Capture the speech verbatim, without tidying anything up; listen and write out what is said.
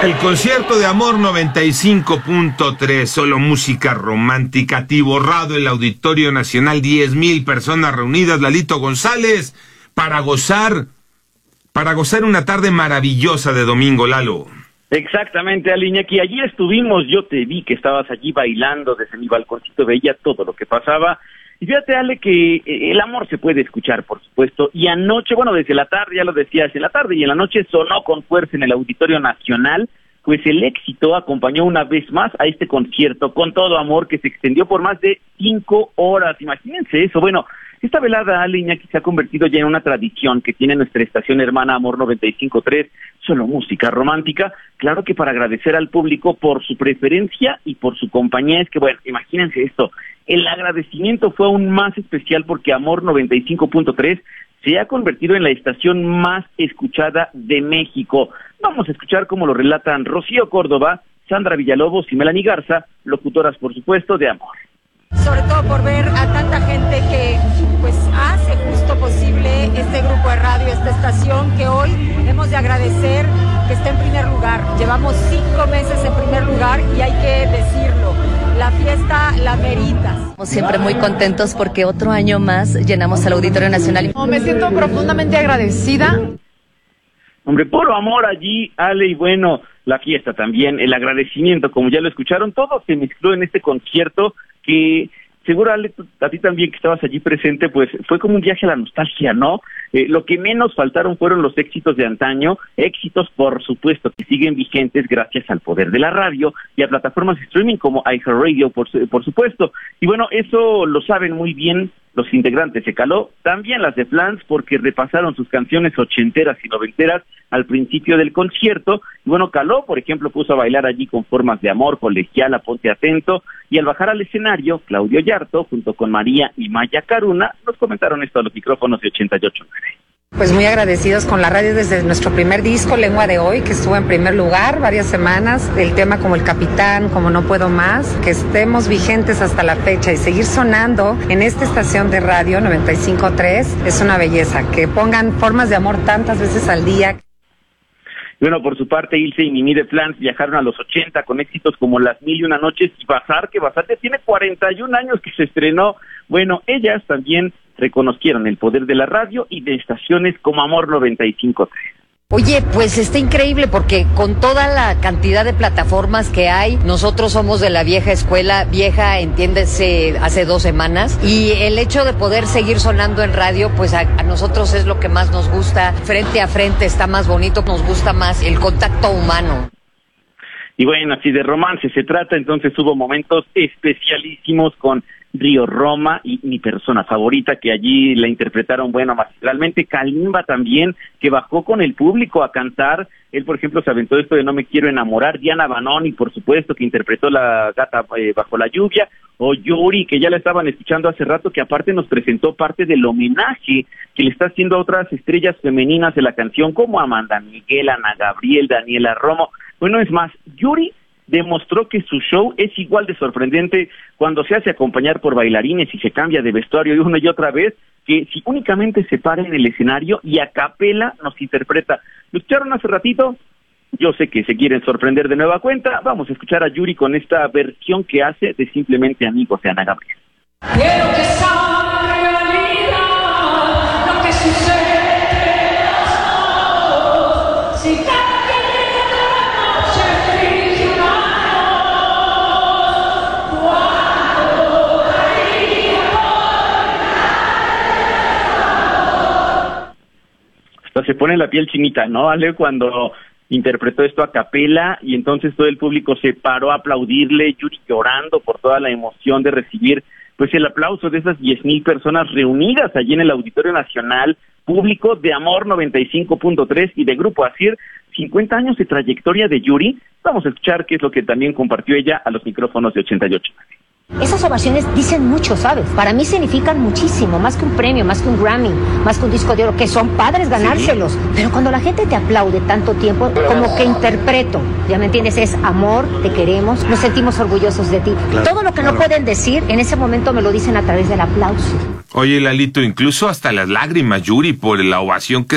El concierto de Amor noventa y cinco punto tres, solo música romántica, atiborrado el Auditorio Nacional, diez mil personas reunidas, Lalito González, para gozar, para gozar una tarde maravillosa de domingo, Lalo. Exactamente, Aliñaki, allí estuvimos, yo te vi que estabas allí bailando desde mi balconcito, veía todo lo que pasaba, y fíjate, Ale, que el amor se puede escuchar, por supuesto, y anoche, bueno, desde la tarde, ya lo decías, en la tarde y en la noche sonó con fuerza en el Auditorio Nacional, pues el éxito acompañó una vez más a este concierto con todo amor que se extendió por más de cinco horas, imagínense eso. Bueno, esta velada, Ale, Iñaki, se ha convertido ya en una tradición que tiene nuestra estación hermana Amor noventa y cinco punto tres, solo música romántica, claro que para agradecer al público por su preferencia y por su compañía. Es que, bueno, imagínense esto, el agradecimiento fue aún más especial porque Amor noventa y cinco punto tres se ha convertido en la estación más escuchada de México. Vamos a escuchar cómo lo relatan Rocío Córdoba, Sandra Villalobos y Melanie Garza, locutoras, por supuesto, de Amor. Sobre todo por ver a tanta gente que pues hace justo posible este grupo de radio, esta estación, que hoy hemos de agradecer que esté en primer lugar. Llevamos cinco meses en primer lugar y hay que decirlo, la fiesta la merita. Estamos siempre muy contentos porque otro año más llenamos el Auditorio Nacional. Oh, me siento profundamente agradecida. Hombre, puro amor allí, Ale, y bueno, la fiesta también, el agradecimiento, como ya lo escucharon, todo se mezcló en este concierto que, seguro, Ale, a ti también que estabas allí presente, pues fue como un viaje a la nostalgia, ¿no? Eh, lo que menos faltaron fueron los éxitos de antaño, éxitos, por supuesto, que siguen vigentes gracias al poder de la radio y a plataformas de streaming como iHeartRadio, por, por supuesto. Y bueno, eso lo saben muy bien los integrantes de Caló, también las de Flans, porque repasaron sus canciones ochenteras y noventeras al principio del concierto. Y bueno, Caló, por ejemplo, puso a bailar allí con Formas de Amor, Colegiala, Ponte Atento, y al bajar al escenario, Claudio Yarto, junto con María y Maya Caruna, nos comentaron esto a los micrófonos de ochenta y ocho punto nueve. Pues muy agradecidos con la radio desde nuestro primer disco, Lengua de Hoy, que estuvo en primer lugar varias semanas, el tema como El Capitán, como No Puedo Más, que estemos vigentes hasta la fecha y seguir sonando en esta estación de radio noventa y cinco punto tres es una belleza, que pongan Formas de Amor tantas veces al día. Bueno, por su parte, Ilse y Mimi de Flans viajaron a los ochenta con éxitos como Las Mil y Una Noches y Bazar, que Bazar ya tiene cuarenta y un años que se estrenó. Bueno, ellas también reconocieron el poder de la radio y de estaciones como Amor noventa y cinco punto tres. Oye, pues está increíble porque con toda la cantidad de plataformas que hay, nosotros somos de la vieja escuela, vieja, entiéndese, hace dos semanas, y el hecho de poder seguir sonando en radio, pues a, a nosotros es lo que más nos gusta. Frente a frente está más bonito, nos gusta más el contacto humano. Y bueno, si de romance se trata, entonces hubo momentos especialísimos con Río Roma y mi persona favorita, que allí la interpretaron, bueno, magistralmente. Kalimba también, que bajó con el público a cantar. Él, por ejemplo, se aventó esto de No Me Quiero Enamorar. Diana Banoni, por supuesto, que interpretó La Gata eh, Bajo la Lluvia. O Yuri, que ya la estaban escuchando hace rato, que aparte nos presentó parte del homenaje que le está haciendo a otras estrellas femeninas de la canción, como Amanda Miguel, Ana Gabriel, Daniela Romo. Bueno, es más, Yuri demostró que su show es igual de sorprendente cuando se hace acompañar por bailarines y se cambia de vestuario una y otra vez, que si únicamente se para en el escenario y a capela nos interpreta. ¿Lo escucharon hace ratito? Yo sé que se quieren sorprender de nueva cuenta. Vamos a escuchar a Yuri con esta versión que hace de Simplemente Amigos de Ana Gabriel. Quiero que sea realidad lo que sucede. Si se pone la piel chinita, ¿no, Ale? Cuando interpretó esto a capela y entonces todo el público se paró a aplaudirle, Yuri llorando por toda la emoción de recibir pues el aplauso de esas diez mil personas reunidas allí en el Auditorio Nacional, público de Amor noventa y cinco punto tres y de Grupo Asir, cincuenta años de trayectoria de Yuri. Vamos a escuchar qué es lo que también compartió ella a los micrófonos de ochenta y ocho. Esas ovaciones dicen mucho, ¿sabes? Para mí significan muchísimo, más que un premio, más que un Grammy, más que un disco de oro, que son padres ganárselos. Sí. Pero cuando la gente te aplaude tanto tiempo, como que interpreto, ¿ya me entiendes? Es amor, te queremos, nos sentimos orgullosos de ti. Claro, todo lo que claro. no pueden decir, en ese momento me lo dicen a través del aplauso. Oye, Lalito, incluso hasta las lágrimas, Yuri, por la ovación que